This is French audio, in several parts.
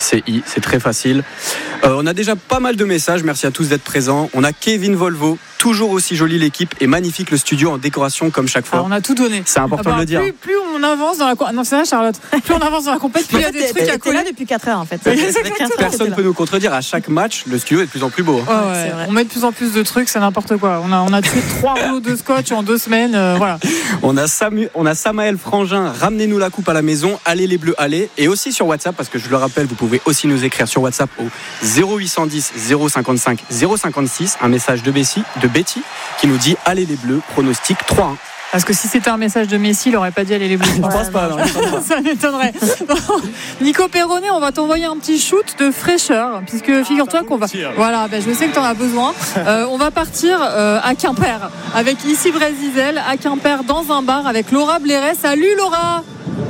CI, c'est très facile. On a déjà pas mal de messages, merci à tous d'être présents. On a Kevin Volvo, toujours aussi jolie l'équipe et magnifique le studio en décoration comme chaque fois. Alors on a tout donné. C'est important de le dire. Plus on avance dans la non, c'est ça Charlotte. Plus on avance dans la compétition, plus il y a des trucs à coller. Là depuis 4 heures en fait. Personne ne peut nous contredire. À chaque match, le studio est de plus en plus beau. Ouais. On met de plus en plus de trucs, c'est n'importe quoi. On a tué 3 rouleaux de scotch en 2 semaines. Voilà. On a Samaël Frangin, ramenez-nous la coupe à la maison, allez les Bleus, allez. Et aussi sur WhatsApp, parce que je le rappelle, vous pouvez aussi nous écrire sur WhatsApp au 0810 055 056, un message de Betty qui nous dit allez les Bleus, pronostic 3-1. Parce que si c'était un message de Messi, il n'aurait pas dit aller les Bleus. Je pense pas. Ça m'étonnerait. Nico Perronnet, on va t'envoyer un petit shoot de fraîcheur, puisque figure-toi qu'on va. Voilà, je sais que tu en as besoin. On va partir à Quimper avec Ici Brésil, à Quimper dans un bar avec Laura Blairet. Salut Laura.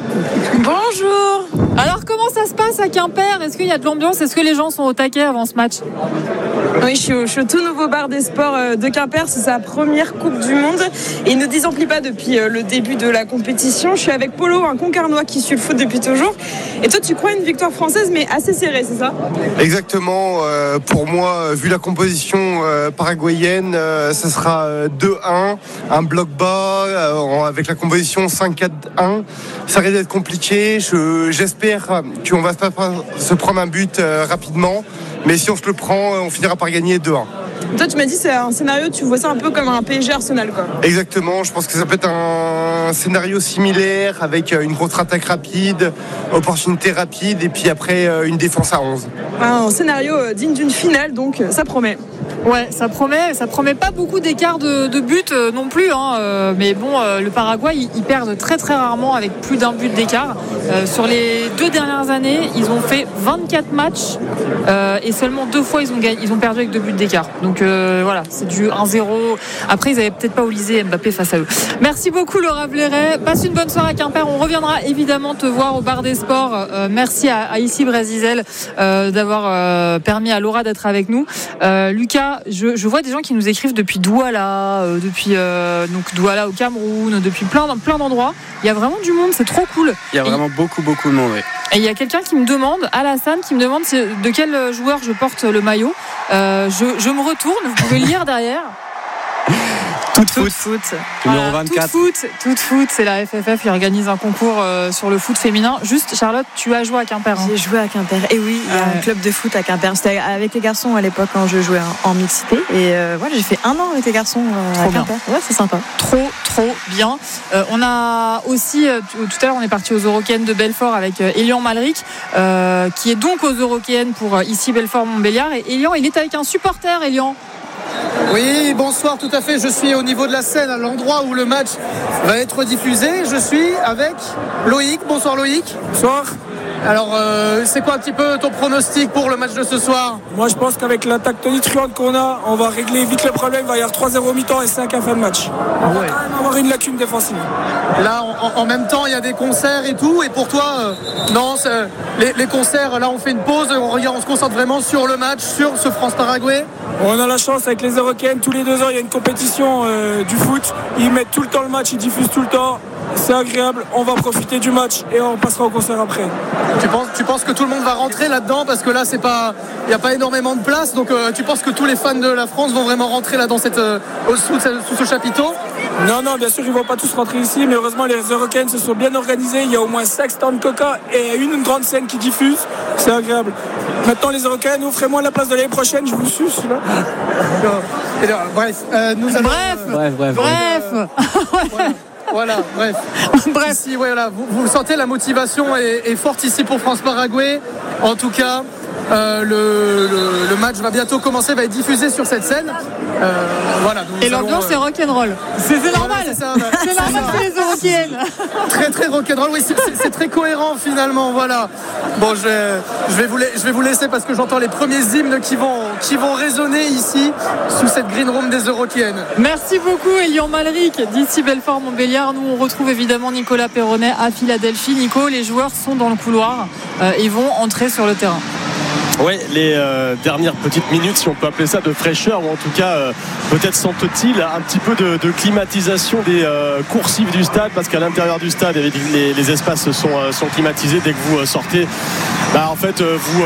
Bonjour. Alors comment ça se passe à Quimper ? Est-ce qu'il y a de l'ambiance ? Est-ce que les gens sont au taquet avant ce match ? Oui, je suis au tout nouveau bar des sports de Quimper. C'est sa première Coupe du Monde. Et il ne désemplit pas depuis le début de la compétition. Je suis avec Polo, un Concarnois qui suit le foot depuis toujours. Et toi, tu crois une victoire française, mais assez serrée, c'est ça ? Exactement. Pour moi, vu la composition paraguayenne, ça sera 2-1, un bloc bas, avec la composition 5-4-1. Ça risque d'être compliqué. J'espère qu'on va se prendre un but rapidement. Mais si on se le prend, on finira par gagner 2-1. Toi, tu m'as dit c'est un scénario, tu vois ça un peu comme un PSG Arsenal, quoi. Exactement, je pense que ça peut être un scénario similaire avec une contre-attaque rapide, opportunité rapide et puis après une défense à 11. Un scénario digne d'une finale, donc ça promet. Ouais, ça promet pas beaucoup d'écart de but non plus, hein. Mais bon, le Paraguay, ils perdent très très rarement avec plus d'un but d'écart. Sur les 2 dernières années, ils ont fait 24 matchs et seulement 2 fois ils ont perdu avec 2 buts d'écart. Donc voilà, c'est du 1-0. Après, ils avaient peut-être pas Olysée et Mbappé face à eux. Merci beaucoup Laura Blairet. Passe une bonne soirée à Quimper. On reviendra évidemment te voir au bar des sports. Merci à Ici Brésil d'avoir permis à Laura d'être avec nous. Lucas, je vois des gens qui nous écrivent depuis Douala, donc Douala au Cameroun, depuis plein d'endroits. Il y a vraiment du monde, c'est trop cool. Il y a vraiment beaucoup de monde. Oui. Et il y a quelqu'un qui me demande, Alassane, qui me demande de quel joueur je porte le maillot. Je me retourne, vous pouvez lire derrière. Tout foot. Numéro 24. Tout foot, c'est la FFF qui organise un concours sur le foot féminin. Juste, Charlotte, tu as joué à Quimper. J'ai joué à Quimper. Et oui, il y a un club de foot à Quimper. C'était avec les garçons à l'époque quand je jouais en mixité. Et voilà, j'ai fait 1 an avec les garçons à Quimper. Bien. Ouais, c'est sympa. Trop bien. On a aussi, tout à l'heure, on est parti aux Eurokéennes de Belfort avec Elian Malric, qui est donc aux Eurokéennes pour ici Belfort-Montbéliard. Et Elian, il est avec un supporter, Elian. Oui, bonsoir, tout à fait. Je suis au niveau de la scène, à l'endroit où le match va être diffusé. Je suis avec Loïc. Bonsoir Loïc. Bonsoir. Alors, c'est quoi un petit peu ton pronostic pour le match de ce soir ? Moi, je pense qu'avec l'attaque tonitruante qu'on a, on va régler vite le problème. Il va y avoir 3-0 mi-temps et 5 à fin de match. On va quand même avoir une lacune défensive. Là, en même temps, il y a des concerts et tout. Et pour toi, non, les concerts, là, on fait une pause. On se concentre vraiment sur le match, sur ce France-Paraguay. On a la chance avec les Eurokéennes, tous les 2 ans, il y a une compétition du foot. Ils mettent tout le temps le match, ils diffusent tout le temps. C'est agréable, on va profiter du match et on passera au concert après. Tu penses que tout le monde va rentrer là-dedans parce que là il n'y a pas énormément de place, donc tu penses que tous les fans de la France vont vraiment rentrer là dans sous ce chapiteau ? Non, bien sûr ils vont pas tous rentrer ici, mais heureusement les Eurokéennes se sont bien organisées. Il y a au moins 5 stands de coca et une grande scène qui diffuse, c'est agréable. Maintenant les Eurokéennes, offrez-moi la place de l'année prochaine, je vous suce là. Bref, nous allons... Bref. Voilà, bref. Ici, voilà, vous le sentez, la motivation est forte ici pour France-Paraguay. En tout cas, le match va bientôt commencer, va être diffusé sur cette scène. Voilà, et l'ambiance c'est rock'n'roll. C'est normal. Voilà, c'est normal que les Eurokéennes. Très très rock'n'roll. Oui, c'est très cohérent finalement. Voilà. Bon, je vais vous laisser parce que j'entends les premiers hymnes qui vont résonner ici sous cette green room des Eurokéennes. Merci beaucoup Elian Malric d'ici Belfort-Montbéliard. Nous on retrouve évidemment Nicolas Perronnet à Philadelphie. Nico, les joueurs sont dans le couloir et vont entrer sur le terrain. Oui, les dernières petites minutes, si on peut appeler ça, de fraîcheur, ou en tout cas peut-être sentent-ils un petit peu de climatisation des coursives du stade, parce qu'à l'intérieur du stade les espaces sont climatisés. Dès que vous sortez, en fait vous